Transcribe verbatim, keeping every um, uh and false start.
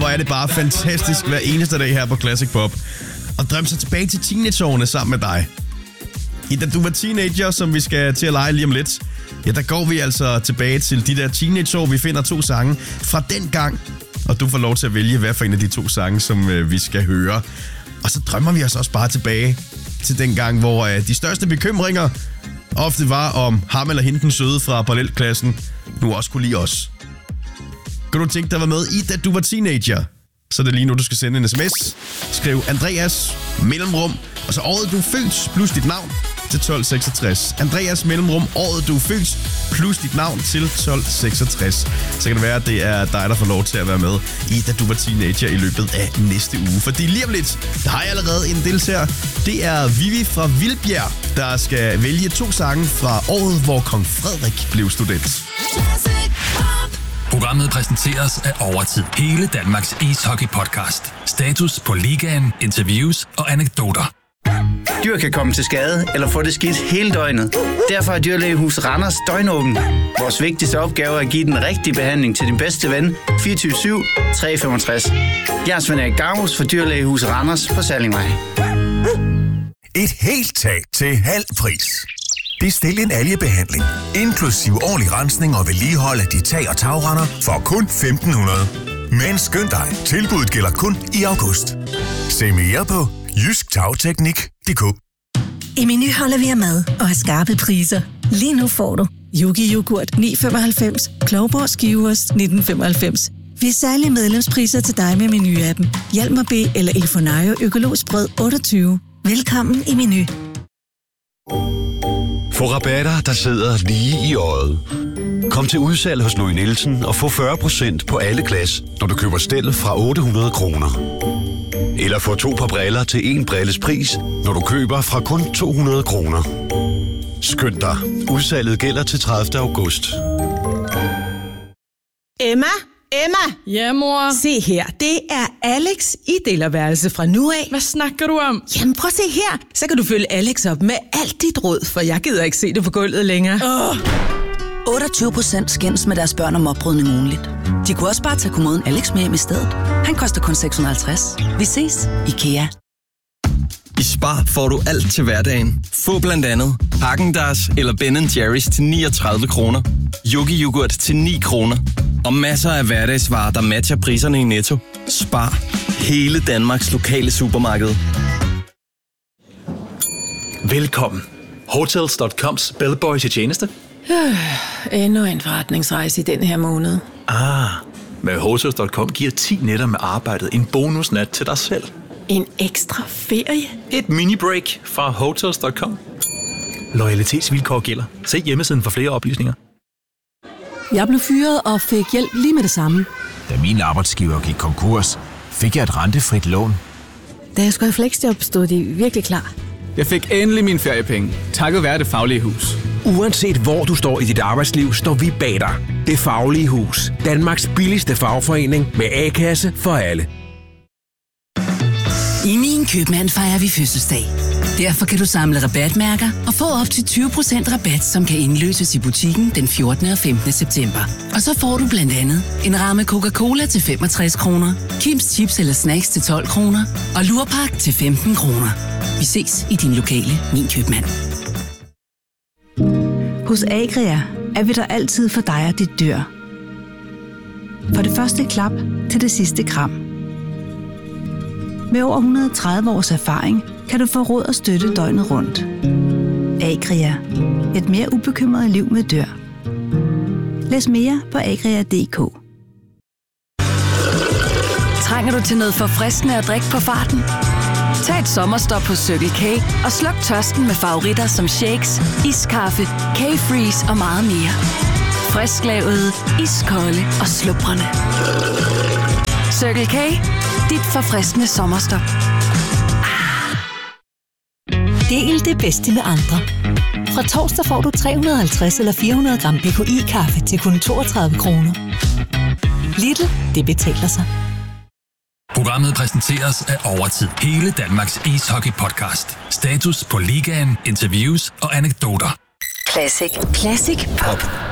hvor er det bare fantastisk hver eneste dag her på Classic Pop. Og drømme sig tilbage til teenageårene sammen med dig. I da du var teenager, som vi skal til at lege lige om lidt, ja, der går vi altså tilbage til de der teenageår. Vi finder to sange fra den gang, og du får lov til at vælge, hvad for en af de to sange, som øh, vi skal høre. Og så drømmer vi os også bare tilbage til den gang, hvor øh, de største bekymringer ofte var om ham eller hende den søde fra parallelklassen, nu også kunne lide os. Kan du tænke dig at være med i, da du var teenager? Så er det lige nu, du skal sende en sms. Skriv Andreas mellemrum, og så året du er født plus dit navn til tolv seksogtres. Andreas mellemrum, året du er født plus dit navn til tolv seksogtres. Så kan det være, at det er dig, der får lov til at være med i, da du var teenager i løbet af næste uge. Fordi lige om lidt, der har jeg allerede en deltager. Det er Vivi fra Vildbjerg, der skal vælge to sange fra året, hvor kong Frederik blev student. Programmet præsenteres af Overtid. Hele Danmarks ishockey-podcast. Status på ligaen, interviews og anekdoter. Dyr kan komme til skade eller få det skidt hele døgnet. Derfor er Dyrlægehus Randers døgnåben. Vores vigtigste opgave er at give den rigtige behandling til din bedste ven fireogtyve syv tre femogtres. Jeg er Svend Erik Garmus for Dyrlægehus Randers på Sallingvej. Et helt tag til halv pris. Bestil en algebehandling, inklusiv årlig rensning og vedligehold af de tag- og tagrender for kun femten hundrede. Men skynd dig, tilbuddet gælder kun i august. Se mere på jysk tagteknik punktum d k. I Meny holder vi af mad og har skarpe priser. Lige nu får du Yogi Yoghurt ni femoghalvfems, Klovborg Skiveost nitten femoghalvfems. Vi er særlige medlemspriser til dig med Meny-appen. Hjalmar B eller Elfonario økologisk brød otteogtyve. Velkommen i Meny. Få rabatter, der sidder lige i øjet. Kom til udsalg hos Louis Nielsen og få fyrre procent på alle glas, når du køber stel fra otte hundrede kroner. Eller få to par briller til en brilles pris, når du køber fra kun to hundrede kroner. Skynd dig. Udsalget gælder til tredivte august. Emma? Emma? Ja, mor? Se her, det er Alex i delerværelse fra nu af. Hvad snakker du om? Jamen prøv at se her. Så kan du følge Alex op med alt dit råd, for jeg gider ikke se det på gulvet længere. Åh! otteogtyve procent skændes med deres børn om opbrydning ugenligt. De kunne også bare tage kommoden Alex med hjem i stedet. Han koster kun seks hundrede og halvtreds. Vi ses, IKEA. I Spar får du alt til hverdagen. Få blandt andet Häagen-Dazs eller Ben and Jerry's til niogtredive kroner. Yogi Yoghurt til ni kroner. Og masser af hverdagsvarer, der matcher priserne i Netto. Spar. Hele Danmarks lokale supermarked. Velkommen. Hotels punktum coms bellboy til tjeneste. Øh, endnu en forretningsrejse i den her måned. Ah, med Hotels punktum com giver ti nætter med arbejdet en bonusnat til dig selv. En ekstra ferie? Et mini-break fra Hotels punktum com. Loyalitetsvilkår gælder. Se hjemmesiden for flere oplysninger. Jeg blev fyret og fik hjælp lige med det samme. Da min arbejdsgiver gik konkurs, fik jeg et rentefrit lån. Da jeg skulle have fleksjob, stod de virkelig klar. Jeg fik endelig mine feriepenge, takket være Det Faglige Hus. Uanset hvor du står i dit arbejdsliv, står vi bag dig. Det Faglige Hus. Danmarks billigste fagforening med A-kasse for alle. I Min Købmand fejrer vi fødselsdag. Derfor kan du samle rabatmærker og få op til tyve procent rabat, som kan indløses i butikken den fjortende og femtende september. Og så får du blandt andet en ramme Coca-Cola til femogtres kroner, Kims Chips eller Snacks til tolv kroner og Lurpak til femten kroner. Vi ses i din lokale Min Købmand. Hos Agria er vi der altid for dig og dit dyr. For det første klap til det sidste kram. Med over et hundrede og tredive års erfaring kan du få råd og støtte døgnet rundt. Agria. Et mere ubekymret liv med dyr. Læs mere på agria punktum d k. Trænger du til noget forfriskende at drikke på farten? Tag et sommerstop på Circle K og sluk tørsten med favoritter som shakes, iskaffe, K-Freeze og meget mere. Frisklavet, iskolde og slubrende. Circle K. Dit forfriskende sommerstop. Del det bedste med andre. Fra torsdag får du tre hundrede og halvtreds eller fire hundrede gram B K I-kaffe til kun toogtredive kroner. Lidl, det betaler sig. Programmet præsenteres af Overtid. Hele Danmarks ishockey-podcast. Status på ligaen, interviews og anekdoter. Classic. Classic Pop.